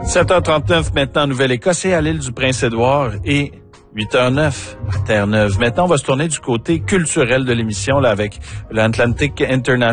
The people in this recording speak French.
7h39 maintenant en Nouvelle-Écosse et à l'île du Prince-Édouard et 8h09 à Terre-Neuve. Maintenant, on va se tourner du côté culturel de l'émission là avec l'Atlantic International.